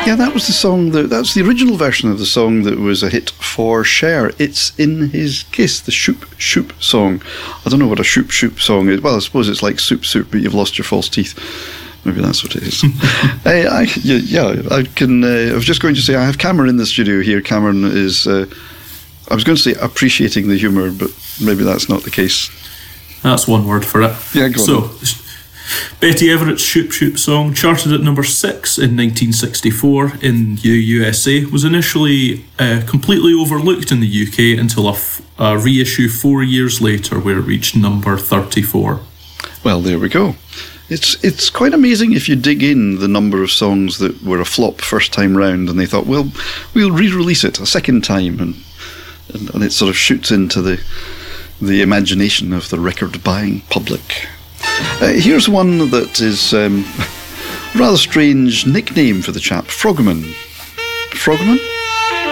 Yeah, that was the song, that's the original version of the song that was a hit for Cher. It's in his Kiss, the Shoop Shoop song. I don't know what a Shoop Shoop song is. Well, I suppose it's like Soup Soup, but you've lost your false teeth. Maybe that's what it is. I was just going to say, I have Cameron in the studio here. Cameron is, I was going to say appreciating the humour, but maybe that's not the case. That's one word for it. Yeah, go on. So, Betty Everett's Shoop Shoop song, charted at number 6 in 1964 in the USA, was initially completely overlooked in the UK until a reissue 4 years later, where it reached number 34. Well, there we go. It's quite amazing if you dig in the number of songs that were a flop first time round, and they thought, well, we'll re-release it a second time, and it sort of shoots into the imagination of the record-buying public. Here's one that is a rather strange nickname for the chap, Frogman. Frogman?